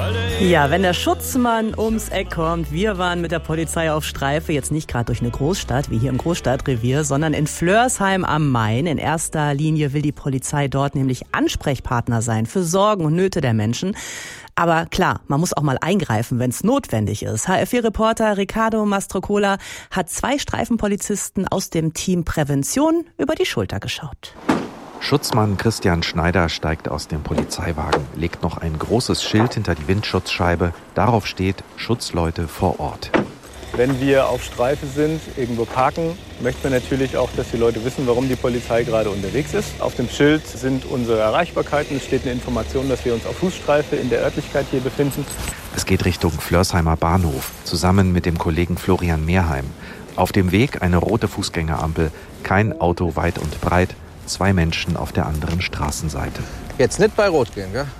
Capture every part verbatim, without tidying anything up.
Ja, wenn der Schutzmann ums Eck kommt, wir waren mit der Polizei auf Streife, jetzt nicht gerade durch eine Großstadt, wie hier im Großstadtrevier, sondern in Flörsheim am Main. In erster Linie will die Polizei dort nämlich Ansprechpartner sein für Sorgen und Nöte der Menschen. Aber klar, man muss auch mal eingreifen, wenn es notwendig ist. H F vier-Reporter Ricardo Mastrocola hat zwei Streifenpolizisten aus dem Team Prävention über die Schulter geschaut. Schutzmann Christian Schneider steigt aus dem Polizeiwagen, legt noch ein großes Schild hinter die Windschutzscheibe. Darauf steht Schutzleute vor Ort. Wenn wir auf Streife sind, irgendwo parken, möchten wir natürlich auch, dass die Leute wissen, warum die Polizei gerade unterwegs ist. Auf dem Schild sind unsere Erreichbarkeiten. Es steht eine Information, dass wir uns auf Fußstreife in der Örtlichkeit hier befinden. Es geht Richtung Flörsheimer Bahnhof, zusammen mit dem Kollegen Florian Mehrheim. Auf dem Weg eine rote Fußgängerampel, kein Auto weit und breit. Zwei Menschen auf der anderen Straßenseite. Jetzt nicht bei Rot gehen, gell?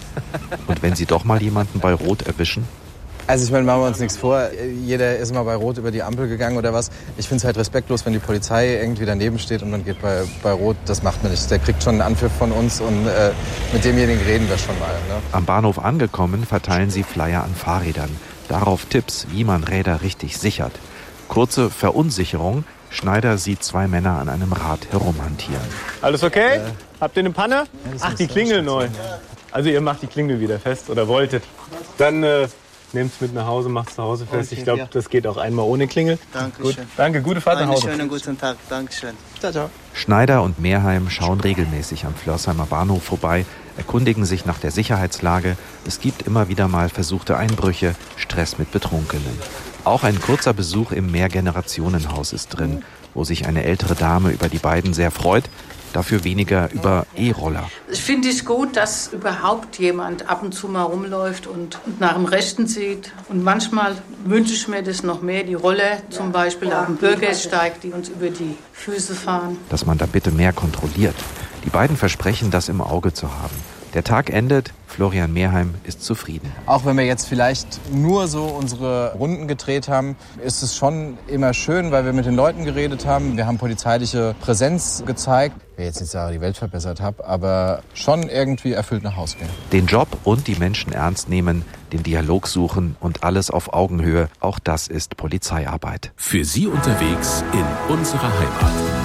Und wenn Sie doch mal jemanden bei Rot erwischen? Also ich meine, machen wir uns nichts vor. Jeder ist mal bei Rot über die Ampel gegangen oder was. Ich finde es halt respektlos, wenn die Polizei irgendwie daneben steht und man geht bei, bei Rot. Das macht man nicht. Der kriegt schon einen Anpfiff von uns und äh, mit demjenigen reden wir schon mal. Ne? Am Bahnhof angekommen, verteilen sie Flyer an Fahrrädern. Darauf Tipps, wie man Räder richtig sichert. Kurze Verunsicherung. Schneider sieht zwei Männer an einem Rad herumhantieren. Alles okay? Äh, Habt ihr eine Panne? Ja, Ach, die Klingel neu. Also ihr macht die Klingel wieder fest oder wolltet. Dann äh, nehmt es mit nach Hause, macht es zu Hause fest. Ich glaube, das geht auch einmal ohne Klingel. Dankeschön. Gut. Danke, gute Fahrt nach Hause. Einen schönen guten Tag. Dankeschön. Ciao, ciao. Schneider und Mehrheim schauen regelmäßig am Flörsheimer Bahnhof vorbei, erkundigen sich nach der Sicherheitslage. Es gibt immer wieder mal versuchte Einbrüche, Stress mit Betrunkenen. Auch ein kurzer Besuch im Mehrgenerationenhaus ist drin, wo sich eine ältere Dame über die beiden sehr freut, dafür weniger über E-Roller. Ich finde es gut, dass überhaupt jemand ab und zu mal rumläuft und nach dem Rechten sieht. Und manchmal wünsche ich mir das noch mehr, die Roller zum Beispiel auf dem Bürgersteig, die uns über die Füße fahren. Dass man da bitte mehr kontrolliert. Die beiden versprechen, das im Auge zu haben. Der Tag endet, Florian Mehrheim ist zufrieden. Auch wenn wir jetzt vielleicht nur so unsere Runden gedreht haben, ist es schon immer schön, weil wir mit den Leuten geredet haben. Wir haben polizeiliche Präsenz gezeigt. Ich will jetzt nicht sagen, die Welt verbessert habe, aber schon irgendwie erfüllt nach Hause gehen. Den Job und die Menschen ernst nehmen, den Dialog suchen und alles auf Augenhöhe, auch das ist Polizeiarbeit. Für Sie unterwegs in unserer Heimat.